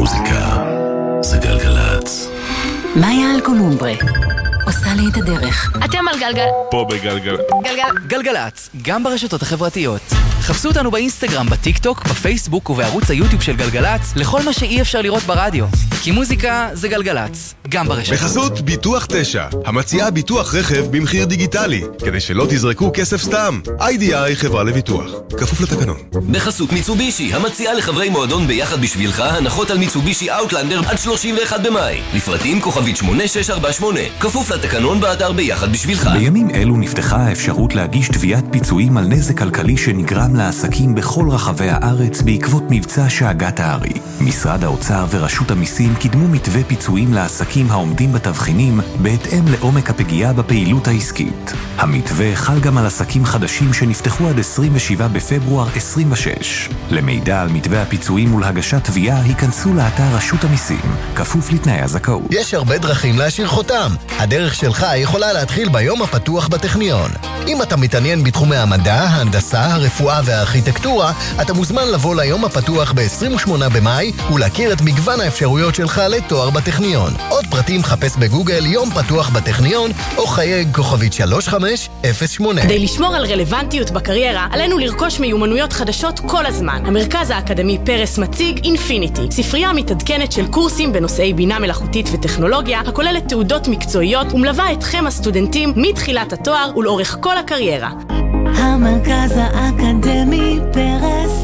מוזיקה זה גלגלץ. מאיה אלקומומברה עושה לי את הדרך. אתם על גלגל. פה בגלגל. גלגלץ, גם ברשתות החברתיות. חפשו אותנו באינסטגרם, בטיק טוק, בפייסבוק ובערוץ היוטיוב של גלגלץ, לכל מה שאי אפשר לראות ברדיו. כי מוזיקה זה גלגלץ, גם ברשתות. בחסות ביטוח 9, המציעה ביטוח רכב במחיר דיגיטלי, כדי שלא תזרקו כסף סתם. IDI חברה לביטוח, כפוף לתקנון. בחסות מיצובישי, המציעה לחברי מועדון ביחד בשבילך הנחות על מיצובישי אאוטלנדר עד 31 במאי. לפרטים כוכבית 8648, כפוף לתקנון באתר ביחד בשבילך. בימים אלו נפתחה האפשרות להגיש תביעת פיצויים על נזק כלכלי שנגרם לעסקים בכל רחבי הארץ בעקבות מבצע שאגת הארי. משרד האוצר ורשות המיסים קידמו מתווה פיצויים לעסקים העומדים בתבחינים בהתאם לעומק הפגיעה בפעילות העסקית. המתווה חל גם על עסקים חדשים שנפתחו עד 27 בפברואר 26. למידע על מתווה הפיצויים ולהגשת תביעה היכנסו לאתר רשות המיסים, כפוף לתנאי הזכאות. יש הרבה דרכים להשאיר חותם. הדרך שלך יכולה להתחיל ביום הפתוח בטכניון. אם אתה מתעניין בתחומי המדע, ההנדסה, הרפואה והארכיטקטורה, אתה מוזמן לבוא ליום הפתוח ב-28 במאי ולהכיר את מגוון האפשרויות שלך לתואר בטכניון. עוד פרטים חפש בגוגל יום פתוח בטכניון או חייג כוכבית 3508. כדי לשמור על רלוונטיות בקריירה, עלינו לרכוש מיומנויות חדשות כל הזמן. המרכז האקדמי פרס מציג אינפיניטי, ספרייה מתעדכנת של קורסים בנושאי בינה מלאכותית וטכנולוגיה, הכוללת תעודות מקצועיות ומלווה אתכם הסטודנטים מתחילת התואר ולאורך כל הקריירה. המרכז האקדמי פרס,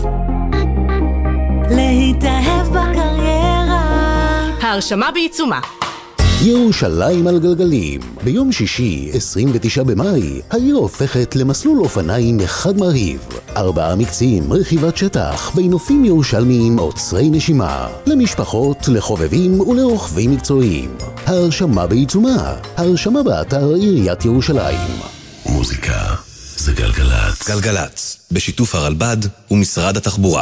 להתאהב בקריירה. ההרשמה בעיצומה. ירושלים על גלגלים. ביום שישי, 29 במאי, העיר הופכת למסלול אופניים אחד מרהיב. 4 מקצים, רכיבת שטח, בנופים ירושלמיים עוצרי נשימה. למשפחות, לחובבים ולרוכבים מקצועיים. ההרשמה בעיצומה. ההרשמה באתר עיריית ירושלים. מוזיקה זה גלגלץ. גלגלץ, בשיתוף הרלב"ד ומשרד התחבורה.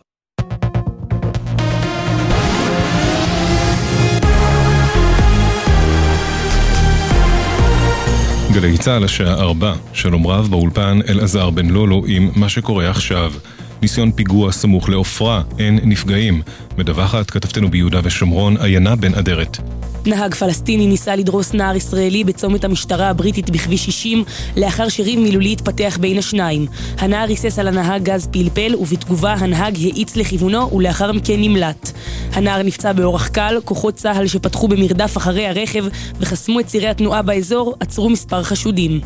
גלי צהל השעה 4, שלום רב באולפן אלעזר בן לולו עם מה שקורה עכשיו. ניסיון פיגוע סמוך לעופרה, אין נפגעים. מדווחת כתבתנו ביהודה ושומרון, עיינה בן אדרת. נהג פלסטיני ניסה לדרוס נער ישראלי בצומת המשטרה הבריטית בכביש 60 לאחר שריב מילולי התפתח בין השניים. הנער ריסס על הנהג גז פלפל ובתגובה הנהג האיץ לכיוונו ולאחר מכן נמלט. הנער נפצע באורח קל, כוחות צהל שפתחו במרדף אחרי הרכב וחסמו את צירי התנועה באזור עצרו מספר חשודים.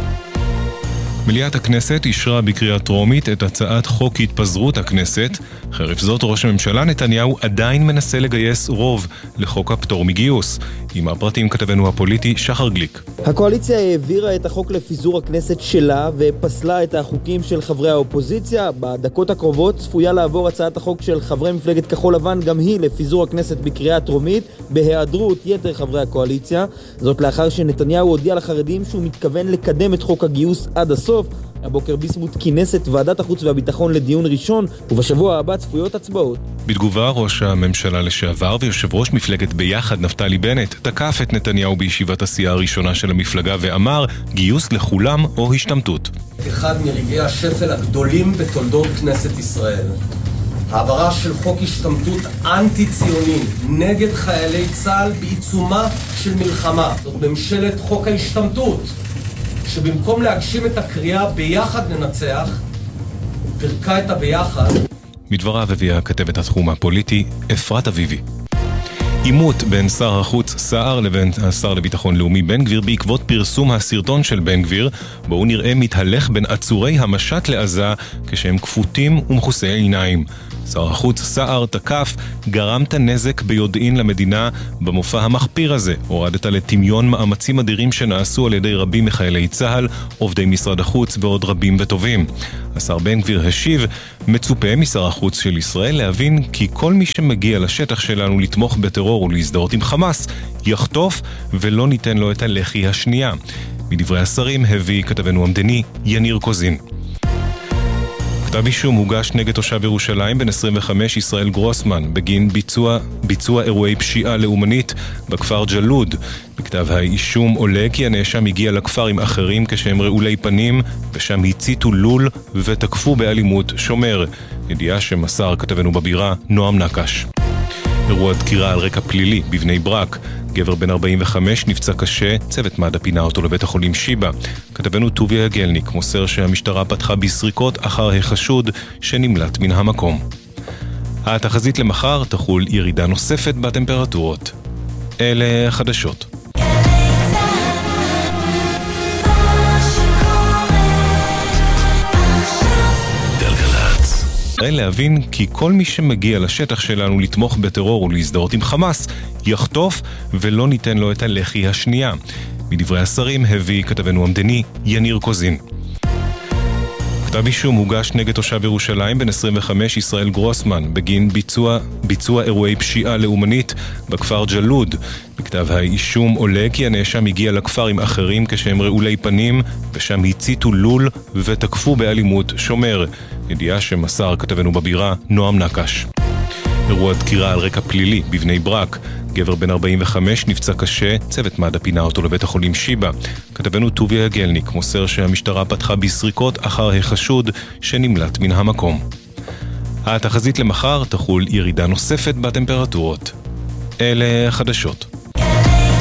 מליאת הכנסת אישרה בקריאה טרומית את הצעת חוק התפזרות הכנסת. חרף זאת, ראש הממשלה נתניהו עדיין מנסה לגייס רוב לחוק הפטור מגיוס. עם הפרטים כתבנו הפוליטי שחר גליק. הקואליציה העבירה את החוק לפיזור הכנסת שלה ופסלה את החוקים של חברי האופוזיציה. בדקות הקרובות צפויה לעבור הצעת החוק של חברי מפלגת כחול לבן גם היא לפיזור הכנסת בקריאה טרומית בהיעדרות יתר חברי הקואליציה. זאת לאחר שנתניהו הודיע לחרדים שהוא מתכוון לקדם את חוק הגיוס עד הסוף. הבוקר ביסמוט כינס את ועדת החוץ והביטחון לדיון ראשון, ובשבוע הבא צפויות הצבעות. בתגובה, ראש הממשלה לשעבר ויושב ראש מפלגת ביחד נפתלי בנט תקף את נתניהו בישיבת הסיעה הראשונה של המפלגה ואמר גיוס לכולם או השתמטות. אחד מרגעי השפל הגדולים בתולדות כנסת ישראל. העברה של חוק השתמטות אנטי-ציוני נגד חיילי צה"ל בעיצומה של מלחמה. זאת ממשלת חוק ההשתמטות. שבמקום להגשים את הקריאה ביחד ננצח, פרקה את הביחד. מדבריו הביאה כתבת התחום הפוליטי אפרת אביבי. עימות בין שר החוץ סער לבין השר לביטחון לאומי בן גביר בעקבות פרסום הסרטון של בן גביר, בו הוא נראה מתהלך בין עצורי המשט לעזה כשהם כפותים ומכוסי עיניים. שר החוץ סער תקף, גרמת נזק ביודעין למדינה במופע המחפיר הזה. הורדת לטמיון מאמצים אדירים שנעשו על ידי רבים מחיילי צהל, עובדי משרד החוץ ועוד רבים וטובים. השר בן גביר השיב, מצופה משר החוץ של ישראל להבין כי כל מי שמגיע לשטח שלנו לתמוך בטרור ולהזדהות עם חמאס, יחטוף ולא ניתן לו את הלחי השנייה. מדברי השרים הביא כתבנו המדני יניר קוזין. כתב אישום הוגש נגד תושב ירושלים בן 25 ישראל גרוסמן בגין ביצוע אירועי פשיעה לאומנית בכפר ג'לוד. בכתב האישום עולה כי הנאשם הגיע לכפר עם אחרים כשהם רעולי פנים ושם הציתו לול ותקפו באלימות שומר. ידיעה שמסר כתבנו בבירה נועם נקש. אירוע דקירה על רקע פלילי בבני ברק. גבר בן 45 נפצע קשה, צוות מד"א פינה אותו לבית החולים שיבא. כתבנו טוביה יגלניק מוסר שהמשטרה פתחה בסריקות אחר החשוד שנמלט מן המקום. התחזית למחר תחול ירידה נוספת בטמפרטורות. אלה החדשות. להבין כי כל מי שמגיע לשטח שלנו לתמוך בטרור ולהזדהות עם חמאס יחטוף ולא ניתן לו את הלחי השנייה. מדברי השרים הביא כתבנו המדני יניר קוזין. כתב אישום הוגש נגד תושב ירושלים בן 25 ישראל גרוסמן בגין ביצוע אירועי פשיעה לאומנית בכפר ג'לוד. בכתב האישום עולה כי הנאשם הגיע לכפר עם אחרים כשהם רעולי פנים ושם הציתו לול ותקפו באלימות שומר. ידיעה שמסר כתבנו בבירה נועם נקש. אירוע דקירה על רקע פלילי בבני ברק. גבר בן 45 נפצע קשה, צוות מד"א פינה אותו לבית החולים שיבא. כתבנו טוביה יגלניק מוסר שהמשטרה פתחה בסריקות אחר החשוד שנמלט מן המקום. התחזית למחר תחול ירידה נוספת בטמפרטורות. אלה החדשות.